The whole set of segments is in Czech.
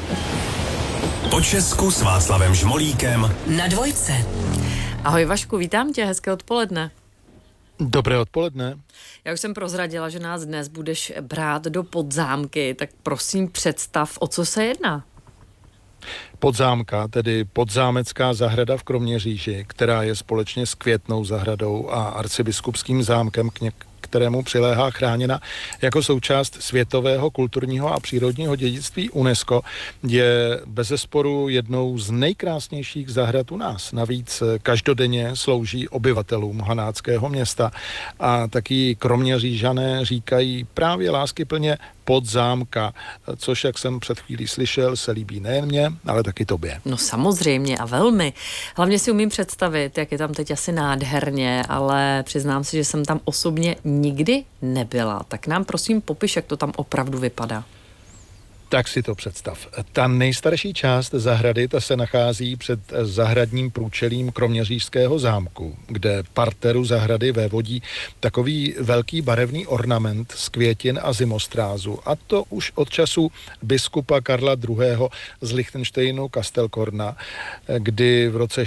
Po Česku s Václavem Žmolíkem na Dvojce. Ahoj Vašku, vítám tě, hezké odpoledne. Dobré odpoledne. Já už jsem prozradila, že nás dnes budeš brát do Podzámky, tak prosím představ, o co se jedná. Podzámka, tedy Podzámecká zahrada v Kroměříži, která je společně s Květnou zahradou a arcibiskupským zámkem, kterému přiléhá, chráněna jako součást světového kulturního a přírodního dědictví UNESCO, je bezesporu jednou z nejkrásnějších zahrad u nás. Navíc každodenně slouží obyvatelům Hanáckého města a taky Kroměřížané říkají právě láskyplně Podzámka, což, jak jsem před chvílí slyšel, se líbí nejen mně, ale taky tobě. No samozřejmě a velmi. Hlavně si umím představit, jak je tam teď asi nádherně, ale přiznám si, že jsem tam osobně nikdy nebyla. Tak nám prosím popiš, jak to tam opravdu vypadá. Tak si to představ. Ta nejstarší část zahrady, ta se nachází před zahradním průčelím Kroměřížského zámku, kde parteru zahrady vévodí takový velký barevný ornament z květin a zimostrázu. A to už od času biskupa Karla II. Z Lichtensteinu Kastelkorna, kdy v roce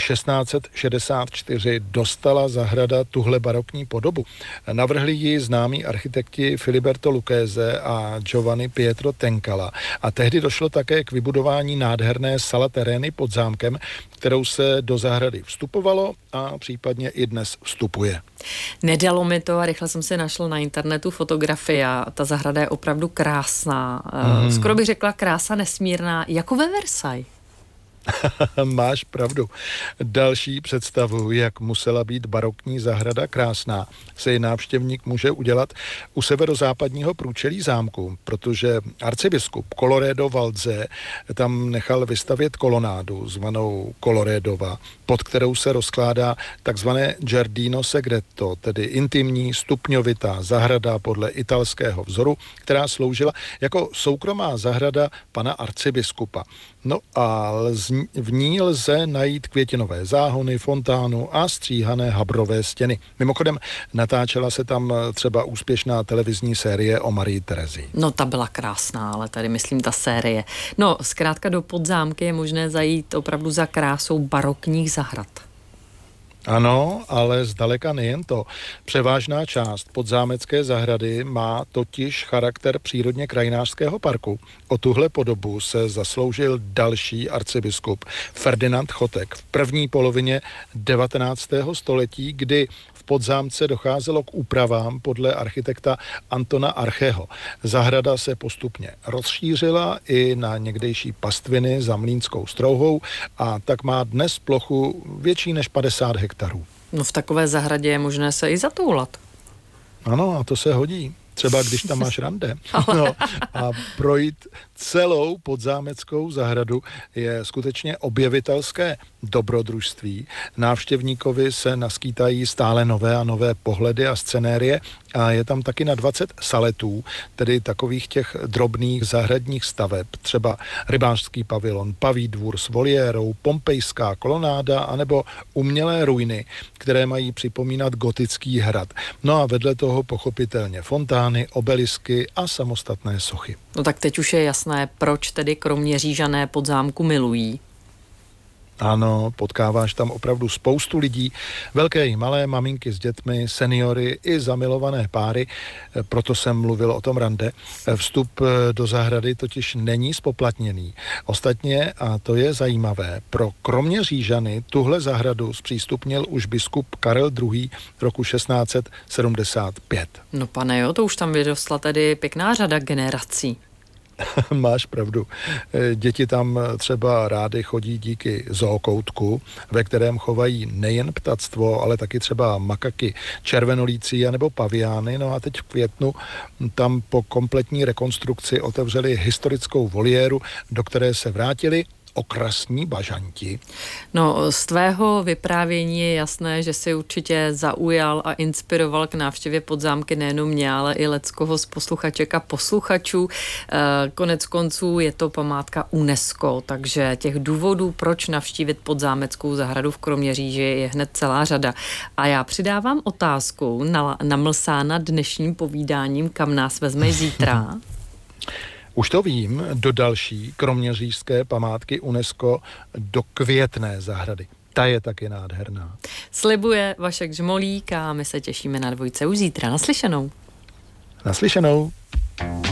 1664 dostala zahrada tuhle barokní podobu. Navrhli ji známí architekti Filiberto Lucchese a Giovanni Pietro Tencala. A tehdy došlo také k vybudování nádherné sala terény pod zámkem, kterou se do zahrady vstupovalo a případně i dnes vstupuje. Nedalo mi to a rychle jsem si našla na internetu fotografie a ta zahrada je opravdu krásná. Skoro bych řekla krása nesmírná, jako ve Versailles. Máš pravdu. Další představu, jak musela být barokní zahrada krásná, se návštěvník může udělat u severozápadního průčelí zámku, protože arcibiskup Colloredo Valdze tam nechal vystavět kolonádu, zvanou Colloredova, pod kterou se rozkládá takzvané Giardino Segreto, tedy intimní stupňovitá zahrada podle italského vzoru, která sloužila jako soukromá zahrada pana arcibiskupa. No a v ní lze najít květinové záhony, fontánu a stříhané habrové stěny. Mimochodem natáčela se tam třeba úspěšná televizní série o Marii Terezii. No ta byla krásná, ale tady myslím ta série. No zkrátka do Podzámky je možné zajít opravdu za krásou barokních zahrad. Ano, ale zdaleka nejen to. Převážná část Podzámecké zahrady má totiž charakter přírodně krajinářského parku. O tuhle podobu se zasloužil další arcibiskup Ferdinand Chotek v první polovině 19. století, kdy v Podzámce docházelo k úpravám podle architekta Antona Archeho. Zahrada se postupně rozšířila i na někdejší pastviny za Mlýnskou Strouhou a tak má dnes plochu větší než 50 hektarů. No v takové zahradě je možné se i zatoulat. Ano, a to se hodí. Třeba když tam máš rande. No, a projít celou Podzámeckou zahradu je skutečně objevitelské dobrodružství. Návštěvníkovi se naskýtají stále nové a nové pohledy a scenérie a je tam taky na 20 saletů, tedy takových těch drobných zahradních staveb, třeba rybářský pavilon, paví dvůr s voliérou, pompejská kolonáda anebo umělé ruiny, které mají připomínat gotický hrad. No a vedle toho pochopitelně fontány, obelisky a samostatné sochy. No tak teď už je jasné, proč tedy Kroměřížané Podzámku milují. Ano, potkáváš tam opravdu spoustu lidí, velké i malé, maminky s dětmi, seniory i zamilované páry, proto jsem mluvil o tom rande. Vstup do zahrady totiž není zpoplatněný. Ostatně, a to je zajímavé, pro Kroměřížany tuhle zahradu zpřístupnil už biskup Karel II. Roku 1675. No pane jo, to už tam vyrostla tedy pěkná řada generací. Máš pravdu. Děti tam třeba rády chodí díky zookoutku, ve kterém chovají nejen ptactvo, ale taky třeba makaky, červenolící anebo paviány. No a teď v květnu tam po kompletní rekonstrukci otevřeli historickou voliéru, do které se vrátili okrasní bažanti. No, z tvého vyprávění je jasné, že si určitě zaujal a inspiroval k návštěvě Podzámky nejenom mě, ale i leckoho z posluchaček a posluchačů. Konec konců je to památka UNESCO, takže těch důvodů, proč navštívit Podzámeckou zahradu v Kroměříži, je hned celá řada. A já přidávám otázku namlsána dnešním povídáním, kam nás vezme zítra. Už to vím, do další kroměřížské památky UNESCO, do Květné zahrady. Ta je taky nádherná. Slibuje Vašek Žmolík a my se těšíme na dvojce už zítra. Naslyšenou. Naslyšenou.